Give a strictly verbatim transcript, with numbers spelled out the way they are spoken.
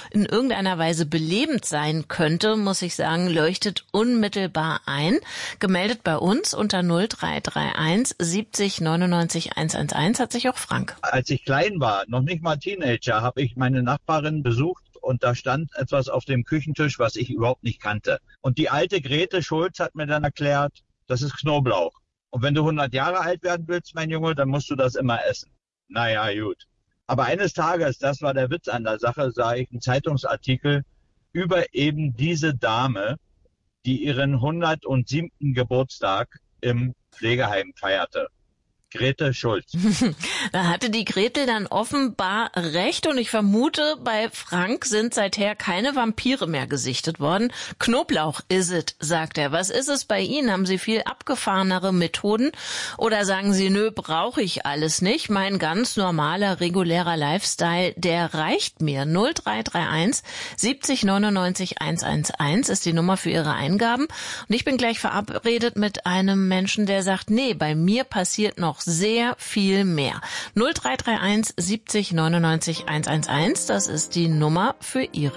in irgendeiner Weise belebend sein könnte, muss ich sagen, leuchtet unmittelbar ein. Gemeldet bei uns unter null drei drei eins siebzig neunundneunzig hundertelf hat sich auch Frank. Als ich klein war, noch nicht mal Teenager, habe ich meine Nachbarin besucht und da stand etwas auf dem Küchentisch, was ich überhaupt nicht kannte. Und die alte Grete Schulz hat mir dann erklärt, das ist Knoblauch. Und wenn du hundert Jahre alt werden willst, mein Junge, dann musst du das immer essen. Naja, gut. Aber eines Tages, das war der Witz an der Sache, sah ich einen Zeitungsartikel über eben diese Dame, die ihren hundertsiebten Geburtstag im Pflegeheim feierte. Grete Schulz. Da hatte die Gretel dann offenbar recht und ich vermute, bei Frank sind seither keine Vampire mehr gesichtet worden. Knoblauch is it, sagt er. Was ist es bei Ihnen? Haben Sie viel abgefahrenere Methoden oder sagen Sie, nö, brauche ich alles nicht. Mein ganz normaler, regulärer Lifestyle, der reicht mir. null drei drei eins siebzig neunundneunzig hundertelf ist die Nummer für Ihre Eingaben. Und ich bin gleich verabredet mit einem Menschen, der sagt, nee, bei mir passiert noch sehr viel mehr. null drei drei eins siebzig neunundneunzig hundertelf, das ist die Nummer für Ihre